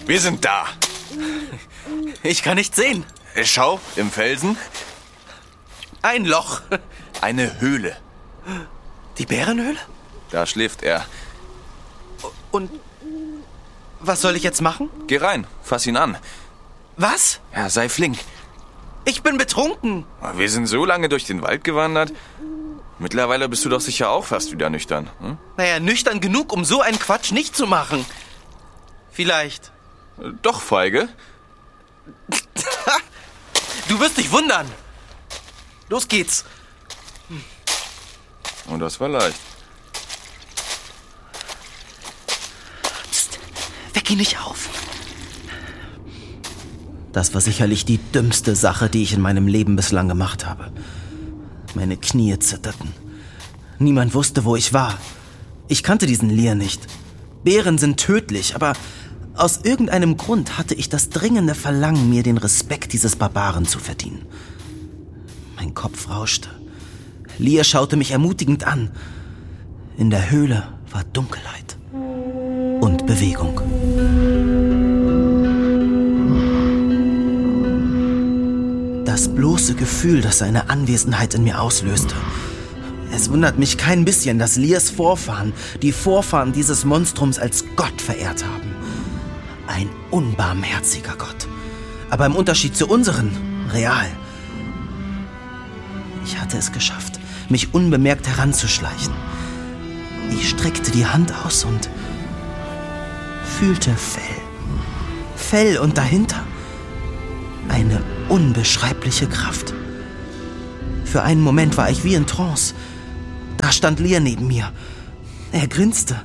Wir sind da. Ich kann nicht sehen. Schau, im Felsen. Ein Loch. Eine Höhle. Die Bärenhöhle? Da schläft er. Und was soll ich jetzt machen? Geh rein, fass ihn an. Was? Ja, sei flink. Ich bin betrunken. Wir sind so lange durch den Wald gewandert. Mittlerweile bist du doch sicher auch fast wieder nüchtern. Hm? Naja, nüchtern genug, um so einen Quatsch nicht zu machen. Vielleicht. Doch, Feige. Du wirst dich wundern. Los geht's. Und das war leicht. Psst, weck ihn nicht auf. Das war sicherlich die dümmste Sache, die ich in meinem Leben bislang gemacht habe. Meine Knie zitterten. Niemand wusste, wo ich war. Ich kannte diesen Lear nicht. Bären sind tödlich, aber aus irgendeinem Grund hatte ich das dringende Verlangen, mir den Respekt dieses Barbaren zu verdienen. Mein Kopf rauschte. Lear schaute mich ermutigend an. In der Höhle war Dunkelheit und Bewegung. Das bloße Gefühl, das seine Anwesenheit in mir auslöste. Es wundert mich kein bisschen, dass Lears Vorfahren, die Vorfahren dieses Monstrums, als Gott verehrt haben. Ein unbarmherziger Gott. Aber im Unterschied zu unseren, real. Ich hatte es geschafft, mich unbemerkt heranzuschleichen. Ich streckte die Hand aus und fühlte Fell. Fell und dahinter eine unbeschreibliche Kraft. Für einen Moment war ich wie in Trance. Da stand Lear neben mir. Er grinste.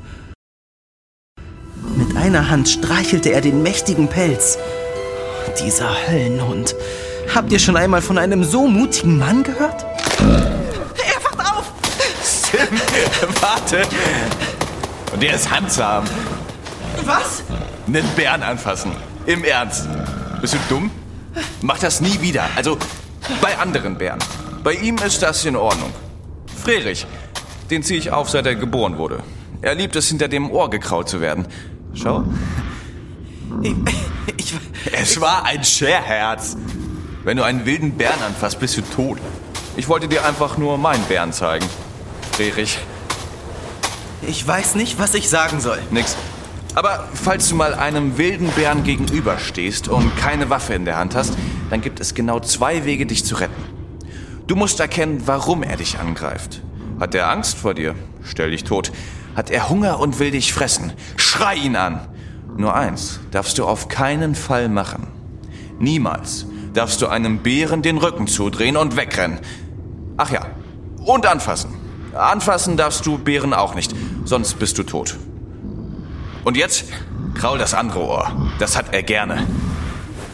Mit einer Hand streichelte er den mächtigen Pelz. Dieser Höllenhund. Habt ihr schon einmal von einem so mutigen Mann gehört? Er wacht auf! Sim, warte. Und der ist handsam. Was? Einen Bären anfassen. Im Ernst. Bist du dumm? Mach das nie wieder. Also bei anderen Bären. Bei ihm ist das in Ordnung. Frerich, den ziehe ich auf, seit er geboren wurde. Er liebt es, hinter dem Ohr gekraut zu werden. Schau. Es war ein Scherherz. Wenn du einen wilden Bären anfasst, bist du tot. Ich wollte dir einfach nur meinen Bären zeigen. Frerich. Ich weiß nicht, was ich sagen soll. Nix. Aber falls du mal einem wilden Bären gegenüberstehst und keine Waffe in der Hand hast, dann gibt es genau 2 Wege, dich zu retten. Du musst erkennen, warum er dich angreift. Hat er Angst vor dir? Stell dich tot. Hat er Hunger und will dich fressen? Schrei ihn an. Nur eins darfst du auf keinen Fall machen. Niemals darfst du einem Bären den Rücken zudrehen und wegrennen. Ach ja, und anfassen. Anfassen darfst du Bären auch nicht, sonst bist du tot. Und jetzt kraul das andere Ohr. Das hat er gerne.